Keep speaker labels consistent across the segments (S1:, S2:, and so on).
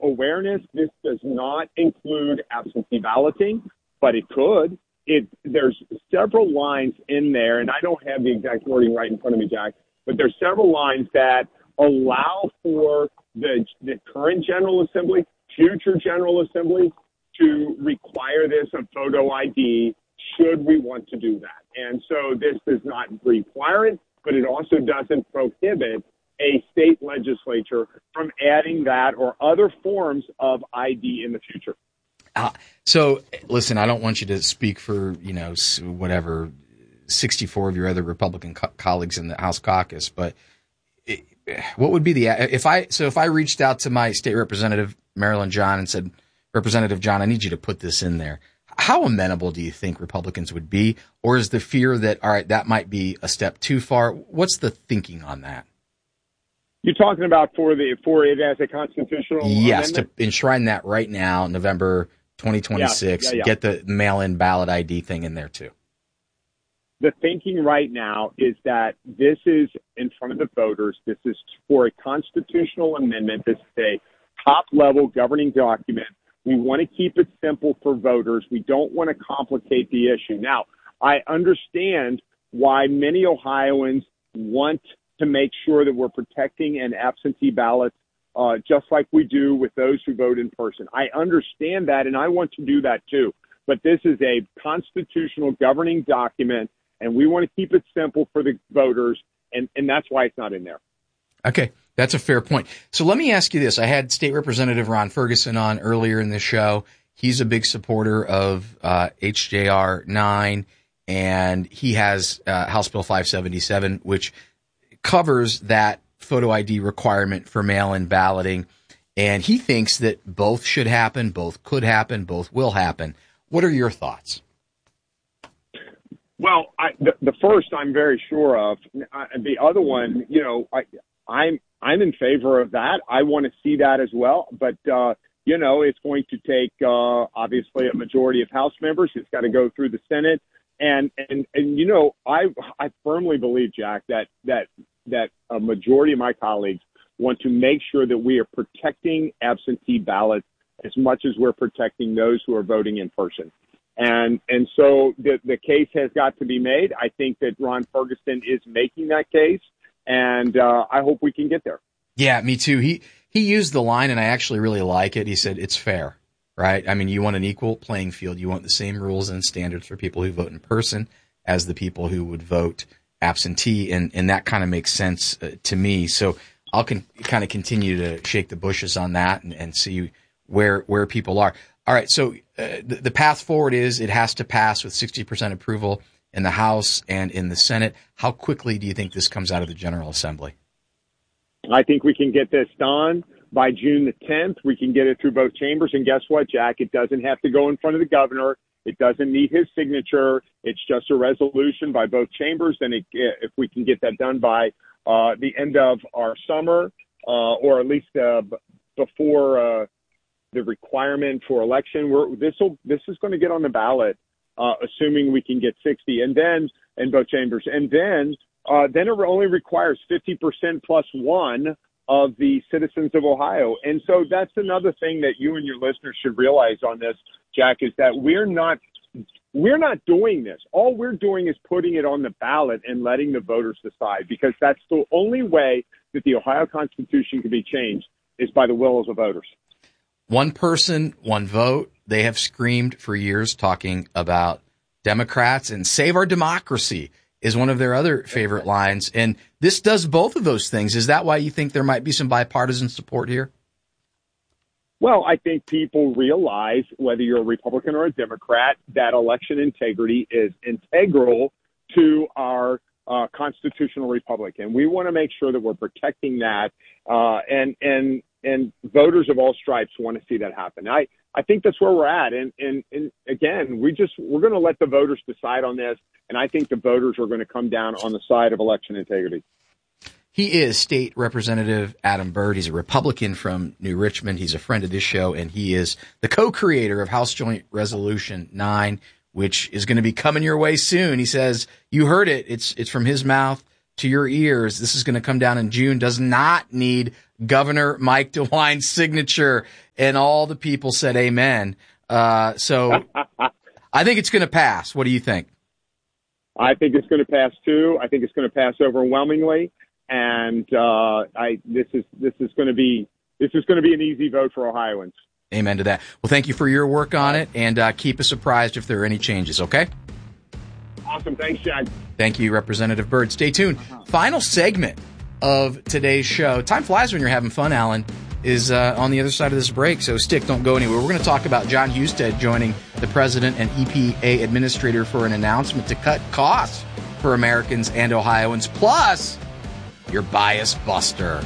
S1: awareness, this does not include absentee balloting, but it could. There's several lines in there, and I don't have the exact wording right in front of me, Jack, but there's several lines that allow for the current General Assembly, future General Assemblies, to require this of photo ID should we want to do that. And so this does not require it, but it also doesn't prohibit a state legislature from adding that or other forms of ID in the future.
S2: So, listen, I don't want you to speak for, 64 of your other Republican colleagues in the House caucus, but what would be if I reached out to my state representative, Marilyn John, and said, Representative John, I need you to put this in there, how amenable do you think Republicans would be? Or is the fear that, all right, that might be a step too far? What's the thinking on that?
S1: You're talking about for it as a constitutional
S2: yes,
S1: amendment?
S2: To enshrine that right now, November 2026,
S1: Yeah.
S2: Get the mail-in ballot ID thing in there too.
S1: The thinking right now is that this is in front of the voters. This is for a constitutional amendment. This is a top-level governing document. We want to keep it simple for voters. We don't want to complicate the issue. Now, I understand why many Ohioans want to make sure that we're protecting an absentee ballot, just like we do with those who vote in person. I understand that, and I want to do that too. But this is a constitutional governing document, and we want to keep it simple for the voters, and that's why it's not in there.
S2: Okay, that's a fair point. So let me ask you this. I had State Representative Ron Ferguson on earlier in the show. He's a big supporter of HJR 9, and he has House Bill 577, which covers that photo ID requirement for mail-in balloting. And he thinks that both should happen, both could happen, both will happen. What are your thoughts?
S1: Well, the first I'm very sure of. The other one, I'm in favor of that. I want to see that as well. But, it's going to take, obviously, a majority of House members. It's got to go through the Senate. And I firmly believe, Jack, that a majority of my colleagues want to make sure that we are protecting absentee ballots as much as we're protecting those who are voting in person. And so the case has got to be made. I think that Ron Ferguson is making that case, and I hope we can get there.
S2: Yeah, me too. He used the line, and I actually really like it. He said it's fair, right? I mean, you want an equal playing field. You want the same rules and standards for people who vote in person as the people who would vote absentee, and that kind of makes sense to me. So I'll kind of continue to shake the bushes on that and see where people are. All right, so the path forward is it has to pass with 60% approval in the House and in the Senate. How quickly do you think this comes out of the General Assembly?
S1: I think we can get this done by June the 10th. We can get it through both chambers. And guess what, Jack? It doesn't have to go in front of the governor. It doesn't need his signature. It's just a resolution by both chambers. And if we can get that done by the end of our summer, or at least before the requirement for election, this is going to get on the ballot, assuming we can get 60, and then in both chambers, and then it only requires 50% plus one of the citizens of Ohio. And so that's another thing that you and your listeners should realize on this, Jack, is that we're not doing this. All we're doing is putting it on the ballot and letting the voters decide, because that's the only way that the Ohio Constitution can be changed is by the will of the voters.
S2: One person, one vote. They have screamed for years talking about Democrats, and save our democracy is one of their other favorite lines. And this does both of those things. Is that why you think there might be some bipartisan support here?
S1: Well, I think people realize, whether you're a Republican or a Democrat, that election integrity is integral to our constitutional republic. And we want to make sure that we're protecting that. And voters of all stripes want to see that happen. I think that's where we're at. And again, we're going to let the voters decide on this. And I think the voters are going to come down on the side of election integrity.
S2: He is State Representative Adam Byrd. He's a Republican from New Richmond. He's a friend of this show, and he is the co-creator of House Joint Resolution 9, which is going to be coming your way soon. He says, you heard it. It's from his mouth to your ears. This is going to come down in June. Does not need Governor Mike DeWine's signature. And all the people said amen. So I think it's going to pass. What do you think?
S1: I think it's going to pass too. I think it's going to pass overwhelmingly. And this is going to be an easy vote for Ohioans.
S2: Amen to that. Well, thank you for your work on it, and keep us apprised if there are any changes, okay?
S1: Awesome. Thanks, Chad.
S2: Thank you, Representative Byrd. Stay tuned. Final segment of today's show. Time flies when you're having fun, Alan, is on the other side of this break, so don't go anywhere. We're going to talk about John Husted joining the president and EPA administrator for an announcement to cut costs for Americans and Ohioans, plus your bias buster.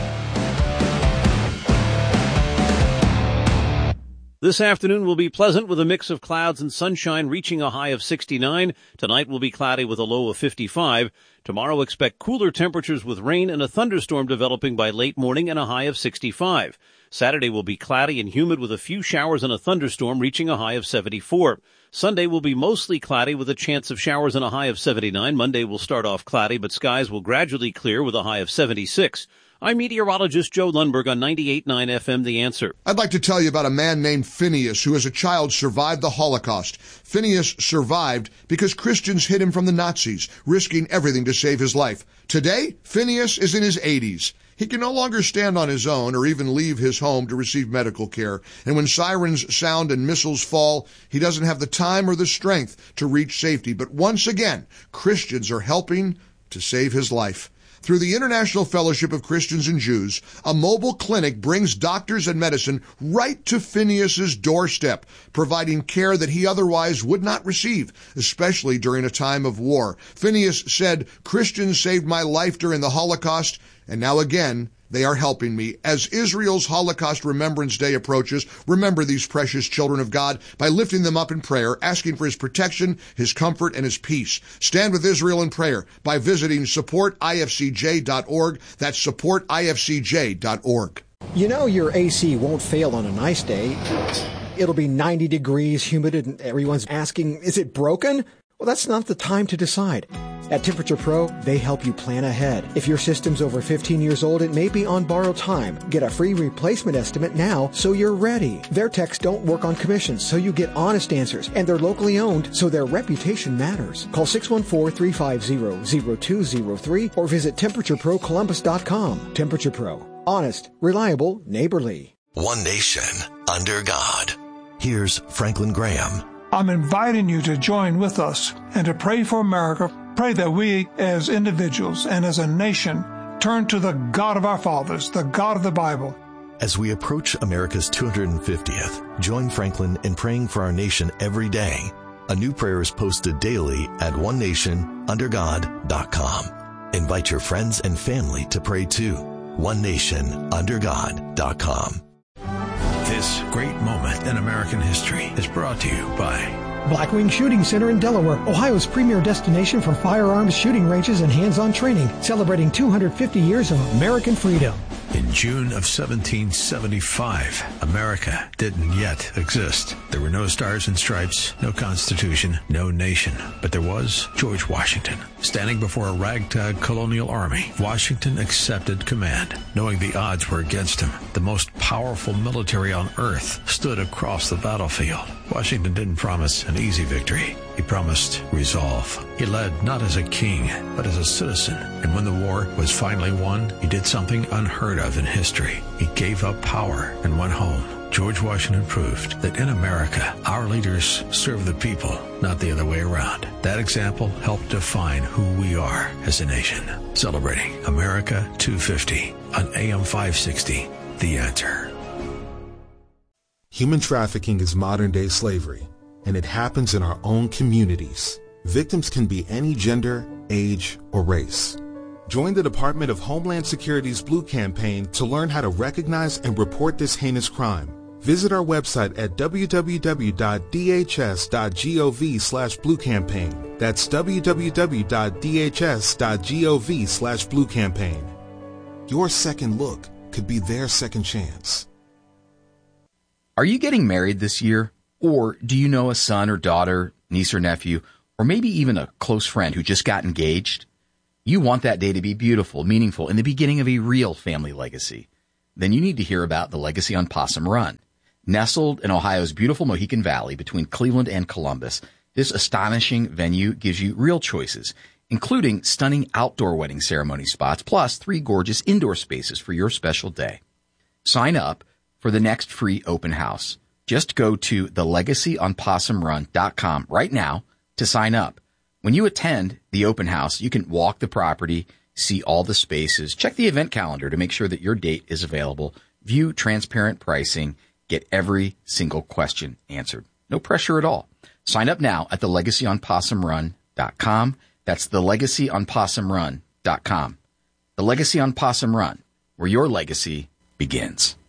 S3: This afternoon will be pleasant with a mix of clouds and sunshine, reaching a high of 69. Tonight will be cloudy with a low of 55. Tomorrow expect cooler temperatures with rain and a thunderstorm developing by late morning and a high of 65. Saturday will be cloudy and humid with a few showers and a thunderstorm, reaching a high of 74. Sunday will be mostly cloudy with a chance of showers and a high of 79. Monday will start off cloudy, but skies will gradually clear with a high of 76. I'm meteorologist Joe Lundberg on 98.9 FM, The Answer.
S4: I'd like to tell you about a man named Phineas who as a child survived the Holocaust. Phineas survived because Christians hid him from the Nazis, risking everything to save his life. Today, Phineas is in his 80s. He can no longer stand on his own or even leave his home to receive medical care. And when sirens sound and missiles fall, he doesn't have the time or the strength to reach safety. But once again, Christians are helping to save his life. Through the International Fellowship of Christians and Jews, a mobile clinic brings doctors and medicine right to Phineas's doorstep, providing care that he otherwise would not receive, especially during a time of war. Phineas said, "Christians saved my life during the Holocaust, and now again, they are helping me." As Israel's Holocaust Remembrance Day approaches, remember these precious children of God by lifting them up in prayer, asking for his protection, his comfort, and his peace. Stand with Israel in prayer by visiting supportifcj.org. That's supportifcj.org.
S5: You know your AC won't fail on a nice day. It'll be 90 degrees, humid, and everyone's asking, is it broken? Well, that's not the time to decide. At Temperature Pro, they help you plan ahead. If your system's over 15 years old, it may be on borrowed time. Get a free replacement estimate now so you're ready. Their techs don't work on commissions, so you get honest answers. And they're locally owned, so their reputation matters. Call 614-350-0203 or visit TemperatureProColumbus.com. Temperature Pro. Honest, reliable, neighborly.
S6: One nation, under God. Here's Franklin Graham.
S7: I'm inviting you to join with us and to pray for America. Pray that we as individuals and as a nation turn to the God of our fathers, the God of the Bible.
S6: As we approach America's 250th, join Franklin in praying for our nation every day. A new prayer is posted daily at onenationundergod.com. Invite your friends and family to pray too. onenationundergod.com.
S8: This great moment in American history is brought to you by
S9: Blackwing Shooting Center in Delaware, Ohio's premier destination for firearms shooting ranges and hands-on training, celebrating 250 years of American freedom.
S8: In June of 1775, America didn't yet exist. There were no stars and stripes, no constitution, no nation. But there was George Washington. Standing before a ragtag colonial army, Washington accepted command, knowing the odds were against him. The most powerful military on earth stood across the battlefield. Washington didn't promise an easy victory. He promised resolve. He led not as a king, but as a citizen. And when the war was finally won, he did something unheard of in history. He gave up power and went home. George Washington proved that in America, our leaders serve the people, not the other way around. That example helped define who we are as a nation. Celebrating America 250 on AM 560, The Answer.
S10: Human trafficking is modern-day slavery, and it happens in our own communities. Victims can be any gender, age, or race. Join the Department of Homeland Security's Blue Campaign to learn how to recognize and report this heinous crime. Visit our website at www.dhs.gov/bluecampaign. That's www.dhs.gov/bluecampaign. Your second look could be their second chance.
S2: Are you getting married this year? Or do you know a son or daughter, niece or nephew, or maybe even a close friend who just got engaged? You want that day to be beautiful, meaningful, and the beginning of a real family legacy. Then you need to hear about the Legacy on Possum Run. Nestled in Ohio's beautiful Mohican Valley between Cleveland and Columbus, this astonishing venue gives you real choices, including stunning outdoor wedding ceremony spots, plus 3 gorgeous indoor spaces for your special day. Sign up for the next free open house. Just go to thelegacyonpossumrun.com right now to sign up. When you attend the open house, you can walk the property, see all the spaces, check the event calendar to make sure that your date is available, view transparent pricing, get every single question answered. No pressure at all. Sign up now at thelegacyonpossumrun.com. That's thelegacyonpossumrun.com. The Legacy on Possum Run, where your legacy begins.